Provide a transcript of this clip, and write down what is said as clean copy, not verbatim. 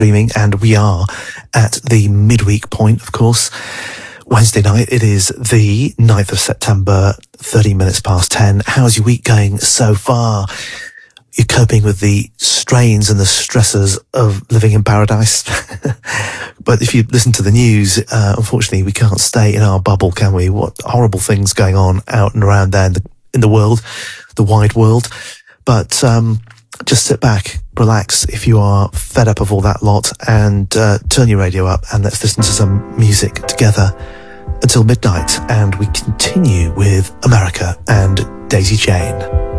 streaming, and we are at the midweek point, of course. Wednesday night, it is the 9th of September, 30 minutes past 10. How's your week going so far? You're coping with the strains and the stresses of living in paradise. But if you listen to the news, unfortunately, we can't stay in our bubble, can we? What horrible things going on out and around there in the world, the wide world. But just sit back, relax if you are fed up of all that lot, and turn your radio up and let's listen to some music together until midnight. And we continue with America and Daisy Chain.